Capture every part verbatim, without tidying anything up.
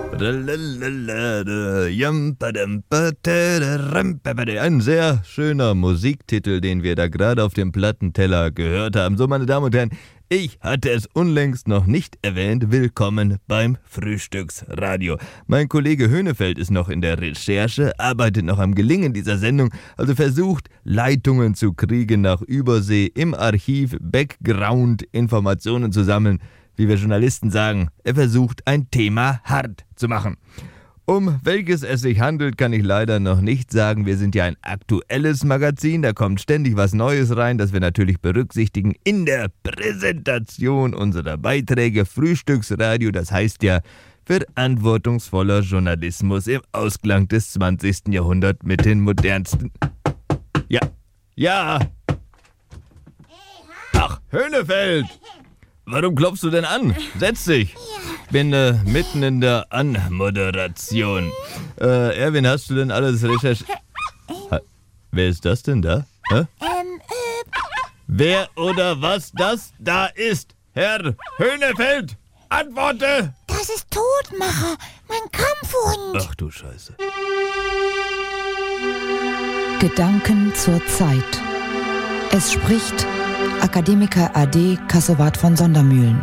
Ein sehr schöner Musiktitel, den wir da gerade auf dem Plattenteller gehört haben. So, meine Damen und Herren, ich hatte es unlängst noch nicht erwähnt. Willkommen beim Frühstücksradio. Mein Kollege Höhnefeld ist noch in der Recherche, arbeitet noch am Gelingen dieser Sendung, also versucht, Leitungen zu kriegen nach Übersee, im Archiv Background-Informationen zu sammeln. Wie wir Journalisten sagen, er versucht, ein Thema hart zu machen. Um welches es sich handelt, kann ich leider noch nicht sagen. Wir sind ja ein aktuelles Magazin, da kommt ständig was Neues rein, das wir natürlich berücksichtigen in der Präsentation unserer Beiträge. Frühstücksradio, das heißt ja verantwortungsvoller Journalismus im Ausklang des zwanzigsten Jahrhunderts mit den modernsten... Ja, ja! Ach, Höhnefeld! Warum klopfst du denn an? Setz dich! Ich bin äh, mitten in der Anmoderation. Äh, Erwin, hast du denn alles recherchiert? Ha, wer ist das denn da? Hä? Ähm, äh... Wer oder was das da ist? Herr Höhnefeld, antworte! Das ist Todmacher, mein Kampfhund. Ach du Scheiße. Gedanken zur Zeit. Es spricht Akademiker A D Kassowat von Sondermühlen.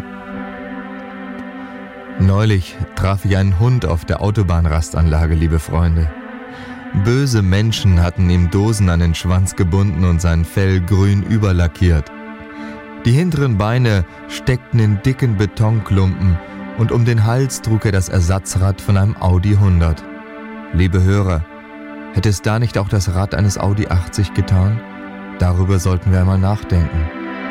Neulich traf ich einen Hund auf der Autobahnrastanlage, liebe Freunde. Böse Menschen hatten ihm Dosen an den Schwanz gebunden und sein Fell grün überlackiert. Die hinteren Beine steckten in dicken Betonklumpen und um den Hals trug er das Ersatzrad von einem Audi hundert. Liebe Hörer, hätte es da nicht auch das Rad eines Audi achtzig getan? Darüber sollten wir einmal nachdenken.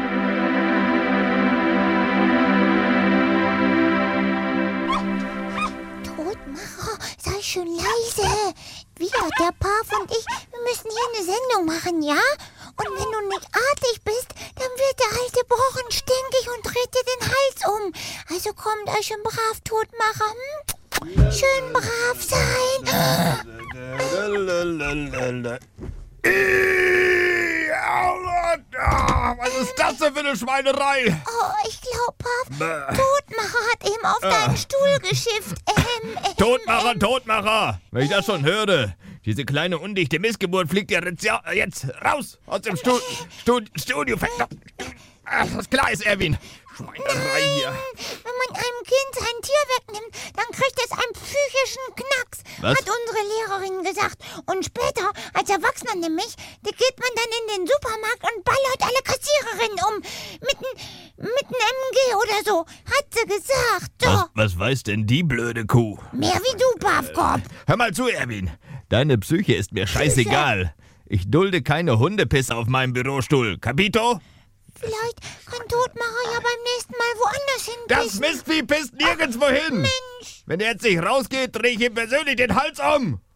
Sei schön leise. Wir, der Paf und ich, wir müssen hier eine Sendung machen, ja? Und wenn du nicht artig bist, dann wird der alte Brochen stinkig und dreht dir den Hals um. Also kommt euch schön brav, Todmacher. Hm? Schön brav sein. Was ist das denn für eine Schweinerei? Oh, ich glaube, Paf, Todmacher hat eben auf deinen Stuhl geschifft. Ähm, ähm, Todmacher, ähm. Todmacher! Wenn ich das schon höre, diese kleine undichte Missgeburt fliegt ja jetzt, ja, jetzt raus aus dem Stu Stud Studio. Ach, was klar ist, Erwin. Schweinerei hier. Wenn man einem Kind sein Tier wegnimmt, dann kriegt es einen psychischen Knacks, Was? hat unsere Lehrerin gesagt. Und später, als Erwachsener nämlich, da geht man dann in den Supermarkt und ballert alle Kassiererinnen um. Mit einem mit n M G oder so, hat sie gesagt. So. Was, was weiß denn die blöde Kuh? Mehr wie du, Pafkorb. Hör mal zu, Erwin. Deine Psyche ist mir scheißegal. Ich dulde keine Hundepisse auf meinem Bürostuhl. Capito? Vielleicht kann Todmacher ja beim nächsten Mal woanders hin. Das Mistvieh pisst nirgendwo hin. Mensch. Wenn er jetzt nicht rausgeht, drehe ich ihm persönlich den Hals um.